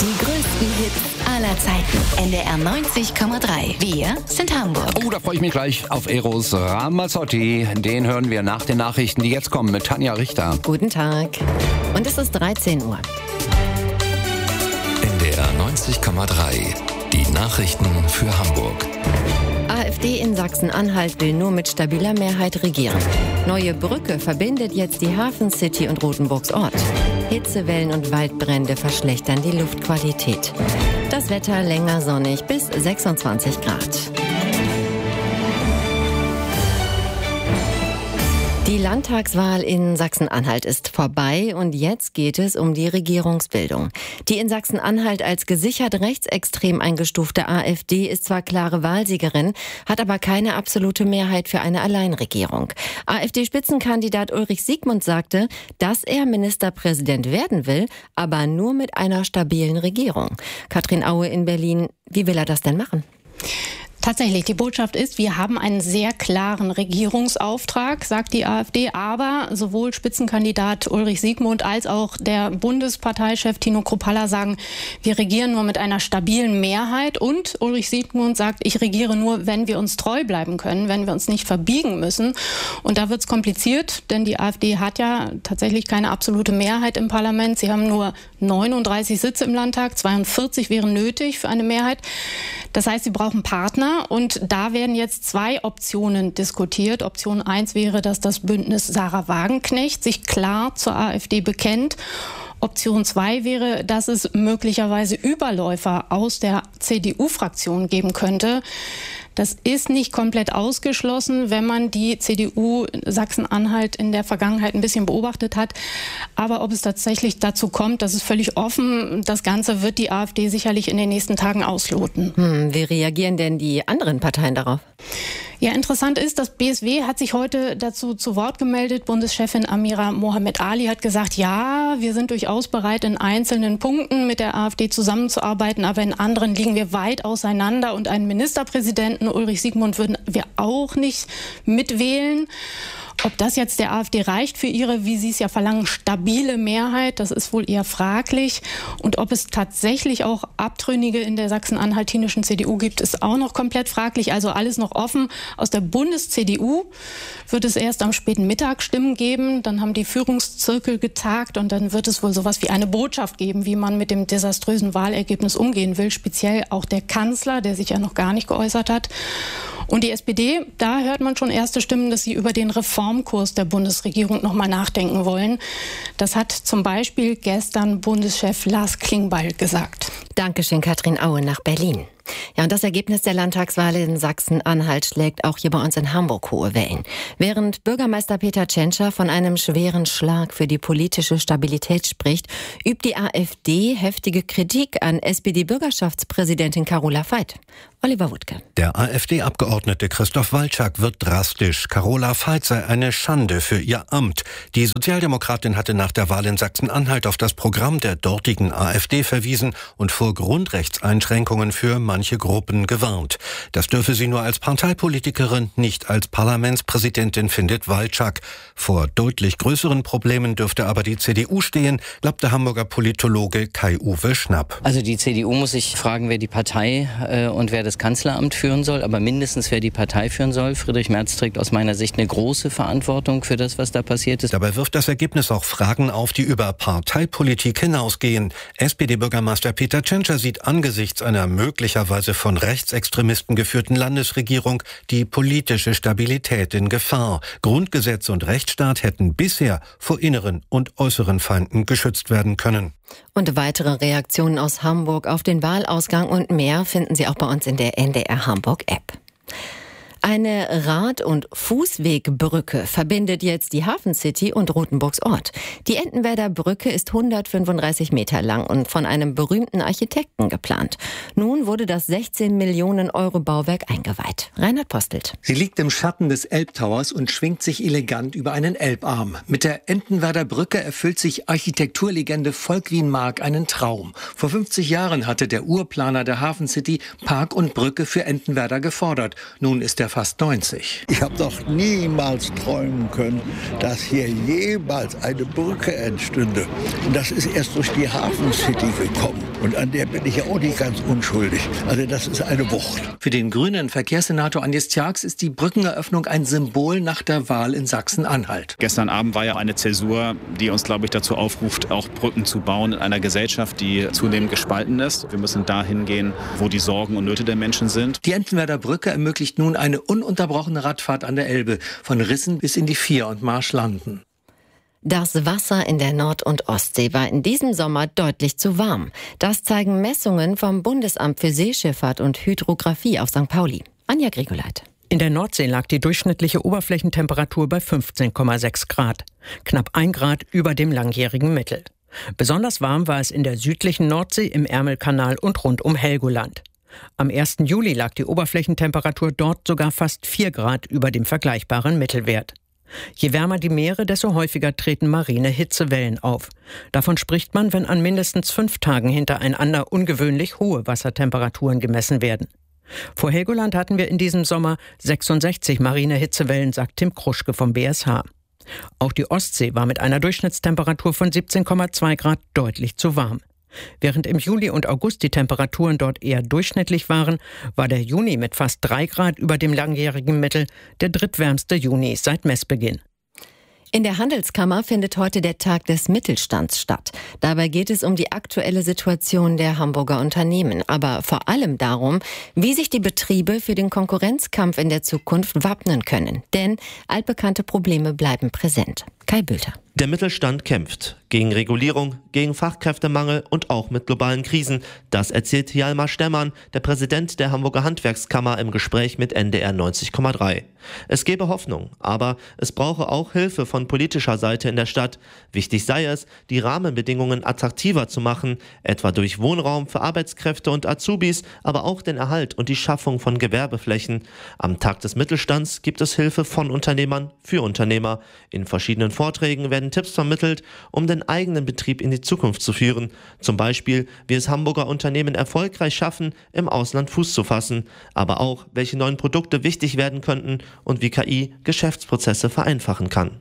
Die größten Hits aller Zeiten. NDR 90,3. Wir sind Hamburg. Oh, da freue ich mich gleich auf Eros Ramazzotti. Den hören wir nach den Nachrichten, die jetzt kommen mit Tanja Richter. Guten Tag. Und es ist 13 Uhr. NDR 90,3. Die Nachrichten für Hamburg. AfD in Sachsen-Anhalt will nur mit stabiler Mehrheit regieren. Neue Brücke verbindet jetzt die Hafen City und Rothenburgs Ort. Hitzewellen und Waldbrände verschlechtern die Luftqualität. Das Wetter länger sonnig bis 26 Grad. Die Landtagswahl in Sachsen-Anhalt ist vorbei und jetzt geht es um die Regierungsbildung. Die in Sachsen-Anhalt als gesichert rechtsextrem eingestufte AfD ist zwar klare Wahlsiegerin, hat aber keine absolute Mehrheit für eine Alleinregierung. AfD-Spitzenkandidat Ulrich Siegmund sagte, dass er Ministerpräsident werden will, aber nur mit einer stabilen Regierung. Katrin Aue in Berlin, wie will er das denn machen? Tatsächlich, die Botschaft ist, wir haben einen sehr klaren Regierungsauftrag, sagt die AfD, aber sowohl Spitzenkandidat Ulrich Siegmund als auch der Bundesparteichef Tino Kruppalla sagen, wir regieren nur mit einer stabilen Mehrheit, und Ulrich Siegmund sagt, ich regiere nur, wenn wir uns treu bleiben können, wenn wir uns nicht verbiegen müssen. Und da wird es kompliziert, denn die AfD hat ja tatsächlich keine absolute Mehrheit im Parlament. Sie haben nur 39 Sitze im Landtag, 42 wären nötig für eine Mehrheit. Das heißt, sie brauchen Partner. Und da werden jetzt zwei Optionen diskutiert. Option 1 wäre, dass das Bündnis Sarah Wagenknecht sich klar zur AfD bekennt. Option 2 wäre, dass es möglicherweise Überläufer aus der CDU-Fraktion geben könnte. Das ist nicht komplett ausgeschlossen, wenn man die CDU Sachsen-Anhalt in der Vergangenheit ein bisschen beobachtet hat. Aber ob es tatsächlich dazu kommt, das ist völlig offen. Das Ganze wird die AfD sicherlich in den nächsten Tagen ausloten. Wie reagieren denn die anderen Parteien darauf? Ja, interessant ist, das BSW hat sich heute dazu zu Wort gemeldet. Bundeschefin Amira Mohamed Ali hat gesagt, ja, wir sind durchaus bereit, in einzelnen Punkten mit der AfD zusammenzuarbeiten, aber in anderen liegen wir weit auseinander und einen Ministerpräsidenten, Ulrich Siegmund, würden wir auch nicht mitwählen. Ob das jetzt der AfD reicht für ihre, wie Sie es ja verlangen, stabile Mehrheit, das ist wohl eher fraglich. Und ob es tatsächlich auch Abtrünnige in der sachsen-anhaltinischen CDU gibt, ist auch noch komplett fraglich. Also alles noch offen. Aus der Bundes-CDU wird es erst am späten Mittag Stimmen geben. Dann haben die Führungszirkel getagt und dann wird es wohl sowas wie eine Botschaft geben, wie man mit dem desaströsen Wahlergebnis umgehen will. Speziell auch der Kanzler, der sich ja noch gar nicht geäußert hat. Und die SPD, da hört man schon erste Stimmen, dass sie über den Reformkurs der Bundesregierung noch mal nachdenken wollen. Das hat zum Beispiel gestern Bundeschef Lars Klingbeil gesagt. Dankeschön, Katrin Aue nach Berlin. Ja, und das Ergebnis der Landtagswahl in Sachsen-Anhalt schlägt auch hier bei uns in Hamburg hohe Wellen. Während Bürgermeister Peter Tschentscher von einem schweren Schlag für die politische Stabilität spricht, übt die AfD heftige Kritik an SPD-Bürgerschaftspräsidentin Carola Veit. Oliver Wuttke. Der AfD-Abgeordnete Christoph Walczak wird drastisch. Carola Veit sei eine Schande für ihr Amt. Die Sozialdemokratin hatte nach der Wahl in Sachsen-Anhalt auf das Programm der dortigen AfD verwiesen und vor Grundrechtseinschränkungen für manche Gruppen gewarnt. Das dürfe sie nur als Parteipolitikerin, nicht als Parlamentspräsidentin, findet Walczak. Vor deutlich größeren Problemen dürfte aber die CDU stehen, glaubt der Hamburger Politologe Kai-Uwe Schnapp. Also die CDU muss sich fragen, wer die Partei und wer das Kanzleramt führen soll, aber mindestens wer die Partei führen soll. Friedrich Merz trägt aus meiner Sicht eine große Verantwortung für das, was da passiert ist. Dabei wirft das Ergebnis auch Fragen auf, die über Parteipolitik hinausgehen. SPD-Bürgermeister Peter Tschentscher sieht angesichts einer möglicherweise von Rechtsextremisten geführten Landesregierung die politische Stabilität in Gefahr. Grundgesetz und Rechtsstaat hätten bisher vor inneren und äußeren Feinden geschützt werden können. Und weitere Reaktionen aus Hamburg auf den Wahlausgang und mehr finden Sie auch bei uns in der NDR Hamburg App. Eine Rad- und Fußwegbrücke verbindet jetzt die Hafen City und Rothenburgs Ort. Die Entenwerder Brücke ist 135 Meter lang und von einem berühmten Architekten geplant. Nun wurde das 16 Millionen Euro Bauwerk eingeweiht. Reinhard Postelt. Sie liegt im Schatten des Elbtowers und schwingt sich elegant über einen Elbarm. Mit der Entenwerder Brücke erfüllt sich Architekturlegende Volkwin Mark einen Traum. Vor 50 Jahren hatte der Urplaner der Hafen City Park und Brücke für Entenwerder gefordert. Nun ist der fast 90. Ich habe doch niemals träumen können, dass hier jemals eine Brücke entstünde. Und das ist erst durch die Hafen City gekommen. Und an der bin ich ja auch nicht ganz unschuldig. Also das ist eine Wucht. Für den grünen Verkehrssenator Agnes Tjax ist die Brückeneröffnung ein Symbol nach der Wahl in Sachsen-Anhalt. Gestern Abend war ja eine Zäsur, die uns, glaube ich, dazu aufruft, auch Brücken zu bauen in einer Gesellschaft, die zunehmend gespalten ist. Wir müssen dahin gehen, wo die Sorgen und Nöte der Menschen sind. Die Entenwerder Brücke ermöglicht nun eine ununterbrochene Radfahrt an der Elbe, von Rissen bis in die Vier und Marschlanden. Das Wasser in der Nord- und Ostsee war in diesem Sommer deutlich zu warm. Das zeigen Messungen vom Bundesamt für Seeschifffahrt und Hydrographie auf St. Pauli. Anja Grigoleit. In der Nordsee lag die durchschnittliche Oberflächentemperatur bei 15,6 Grad. Knapp 1 Grad über dem langjährigen Mittel. Besonders warm war es in der südlichen Nordsee, im Ärmelkanal und rund um Helgoland. Am 1. Juli lag die Oberflächentemperatur dort sogar fast 4 Grad über dem vergleichbaren Mittelwert. Je wärmer die Meere, desto häufiger treten marine Hitzewellen auf. Davon spricht man, wenn an mindestens 5 Tagen hintereinander ungewöhnlich hohe Wassertemperaturen gemessen werden. Vor Helgoland hatten wir in diesem Sommer 66 marine Hitzewellen, sagt Tim Kruschke vom BSH. Auch die Ostsee war mit einer Durchschnittstemperatur von 17,2 Grad deutlich zu warm. Während im Juli und August die Temperaturen dort eher durchschnittlich waren, war der Juni mit fast 3 Grad über dem langjährigen Mittel der drittwärmste Juni seit Messbeginn. In der Handelskammer findet heute der Tag des Mittelstands statt. Dabei geht es um die aktuelle Situation der Hamburger Unternehmen, aber vor allem darum, wie sich die Betriebe für den Konkurrenzkampf in der Zukunft wappnen können. Denn altbekannte Probleme bleiben präsent. Kai Bülter. Der Mittelstand kämpft gegen Regulierung, gegen Fachkräftemangel und auch mit globalen Krisen. Das erzählt Hjalmar Stemmann, der Präsident der Hamburger Handwerkskammer, im Gespräch mit NDR 90,3. Es gebe Hoffnung, aber es brauche auch Hilfe von politischer Seite in der Stadt. Wichtig sei es, die Rahmenbedingungen attraktiver zu machen, etwa durch Wohnraum für Arbeitskräfte und Azubis, aber auch den Erhalt und die Schaffung von Gewerbeflächen. Am Tag des Mittelstands gibt es Hilfe von Unternehmern für Unternehmer. In verschiedenen Vorträgen werden Tipps vermittelt, um den eigenen Betrieb in die Zukunft zu führen. Zum Beispiel, wie es Hamburger Unternehmen erfolgreich schaffen, im Ausland Fuß zu fassen, aber auch, welche neuen Produkte wichtig werden könnten und wie KI Geschäftsprozesse vereinfachen kann.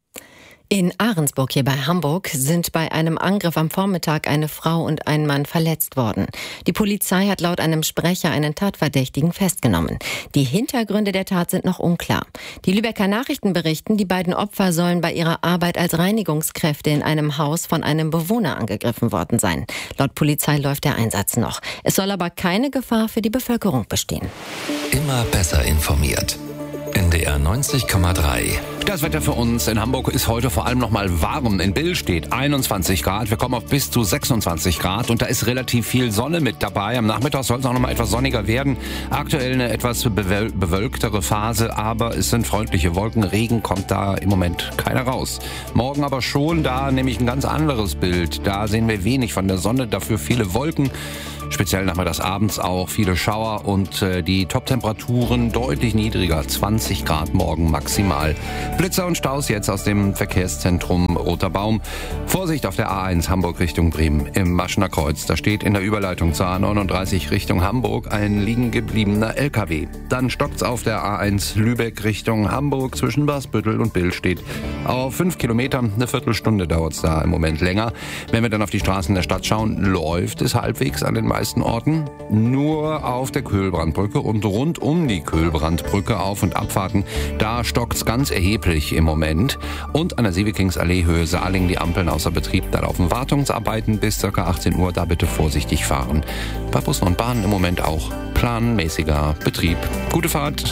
In Ahrensburg hier bei Hamburg sind bei einem Angriff am Vormittag eine Frau und ein Mann verletzt worden. Die Polizei hat laut einem Sprecher einen Tatverdächtigen festgenommen. Die Hintergründe der Tat sind noch unklar. Die Lübecker Nachrichten berichten, die beiden Opfer sollen bei ihrer Arbeit als Reinigungskräfte in einem Haus von einem Bewohner angegriffen worden sein. Laut Polizei läuft der Einsatz noch. Es soll aber keine Gefahr für die Bevölkerung bestehen. Immer besser informiert. NDR 90,3. Das Wetter für uns in Hamburg ist heute vor allem noch mal warm. In Bill steht 21 Grad. Wir kommen auf bis zu 26 Grad und da ist relativ viel Sonne mit dabei. Am Nachmittag soll es auch noch mal etwas sonniger werden. Aktuell eine etwas bewölktere Phase, aber es sind freundliche Wolken. Regen kommt da im Moment keiner raus. Morgen aber schon, da nämlich ein ganz anderes Bild. Da sehen wir wenig von der Sonne, dafür viele Wolken. Speziell nachmittags abends auch viele Schauer und die Top-Temperaturen deutlich niedriger, 20 Grad morgen maximal. Blitzer und Staus jetzt aus dem Verkehrszentrum Roter Baum. Vorsicht auf der A1 Hamburg Richtung Bremen im Maschener Kreuz. Da steht in der Überleitung zur A39 Richtung Hamburg ein liegen gebliebener LKW. Dann stockt's auf der A1 Lübeck Richtung Hamburg zwischen Basbüttel und Bill steht. Auf 5 Kilometern, eine Viertelstunde dauert's da im Moment länger. Wenn wir dann auf die Straßen der Stadt schauen, läuft es halbwegs an den meisten Orten. Nur auf der Köhlbrandbrücke und rund um die Köhlbrandbrücke Auf- und Abfahrten, da stockt's ganz erheblich im Moment. Und an der Sievekingsallee Höhe Saaling die Ampeln außer Betrieb. Da laufen Wartungsarbeiten bis ca. 18 Uhr. Da bitte vorsichtig fahren. Bei Bussen und Bahnen im Moment auch planmäßiger Betrieb. Gute Fahrt.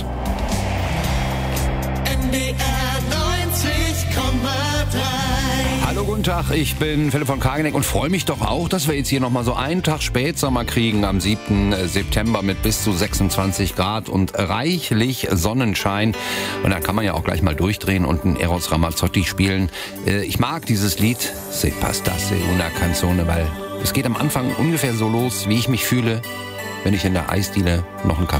NDR 90,3. Hallo, guten Tag, ich bin Philipp von Kageneck und freue mich doch auch, dass wir jetzt hier nochmal so einen Tag Spätsommer kriegen am 7. September mit bis zu 26 Grad und reichlich Sonnenschein. Und dann kann man ja auch gleich mal durchdrehen und einen Eros Ramazzotti spielen. Ich mag dieses Lied, Se pastasse una canzone, weil es geht am Anfang ungefähr so los, wie ich mich fühle, wenn ich in der Eisdiele noch einen Kaffee